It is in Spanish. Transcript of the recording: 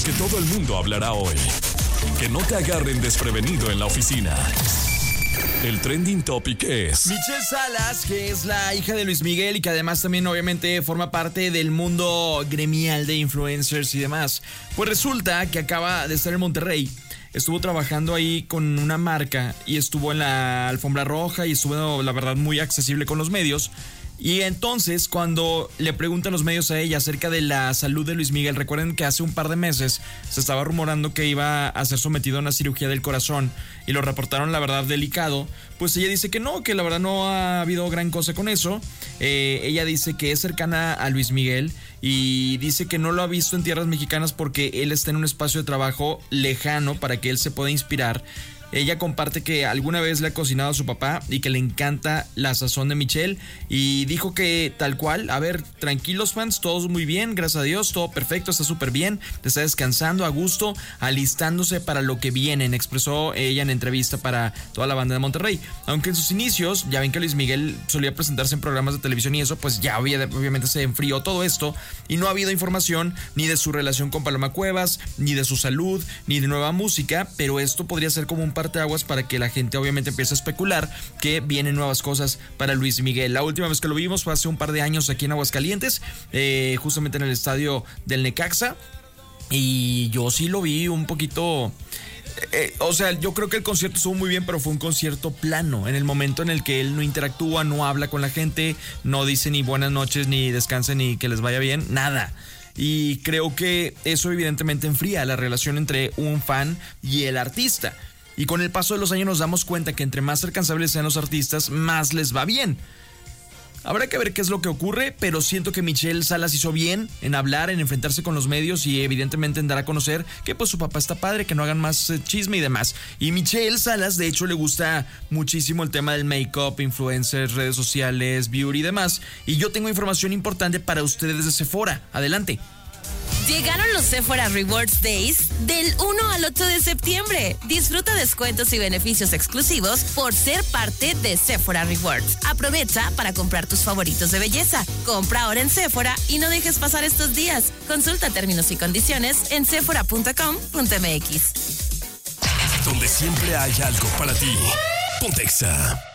lo que todo el mundo hablará hoy. Que no te agarren desprevenido en la oficina. El trending topic es Michelle Salas, que es la hija de Luis Miguel y que además también obviamente forma parte del mundo gremial de influencers y demás. Pues resulta que acaba de estar en Monterrey. Estuvo trabajando ahí con una marca y estuvo en la alfombra roja y estuvo, la verdad, muy accesible con los medios. Y entonces, cuando le preguntan los medios a ella acerca de la salud de Luis Miguel, recuerden que hace un par de meses se estaba rumorando que iba a ser sometido a una cirugía del corazón y lo reportaron, la verdad, delicado. Pues ella dice que no, que la verdad no ha habido gran cosa con eso. Ella dice que es cercana a Luis Miguel y dice que no lo ha visto en tierras mexicanas porque él está en un espacio de trabajo lejano para que él se pueda inspirar. Ella comparte que alguna vez le ha cocinado a su papá y que le encanta la sazón de Michelle y dijo que tal cual, a ver, tranquilos fans, todos muy bien, gracias a Dios, todo perfecto, está súper bien, está descansando a gusto, alistándose para lo que vienen, expresó ella en entrevista para toda la banda de Monterrey. Aunque en sus inicios, ya ven que Luis Miguel solía presentarse en programas de televisión y eso, pues ya obviamente se enfrió todo esto y no ha habido información ni de su relación con Paloma Cuevas, ni de su salud, ni de nueva música, pero esto podría ser como un aguas para que la gente obviamente empiece a especular que vienen nuevas cosas para Luis Miguel. La última vez que lo vimos fue hace un par de años aquí en Aguascalientes, justamente en el estadio del Necaxa, y yo sí lo vi un poquito... o sea, yo creo que el concierto estuvo muy bien, pero fue un concierto plano, en el momento en el que él no interactúa, no habla con la gente, no dice ni buenas noches, ni descansen, ni que les vaya bien, nada. Y creo que eso evidentemente enfría la relación entre un fan y el artista. Y con el paso de los años nos damos cuenta que entre más alcanzables sean los artistas, más les va bien. Habrá que ver qué es lo que ocurre, pero siento que Michelle Salas hizo bien en hablar, en enfrentarse con los medios y evidentemente en dar a conocer que pues su papá está padre, que no hagan más chisme y demás. Y Michelle Salas, de hecho, le gusta muchísimo el tema del make-up, influencers, redes sociales, beauty y demás. Y yo tengo información importante para ustedes de Sephora. Adelante. Llegaron los Sephora Rewards Days del 1 al 8 de septiembre. Disfruta descuentos y beneficios exclusivos por ser parte de Sephora Rewards. Aprovecha para comprar tus favoritos de belleza. Compra ahora en Sephora y no dejes pasar estos días. Consulta términos y condiciones en sephora.com.mx. Donde siempre hay algo para ti. Ponte Exa.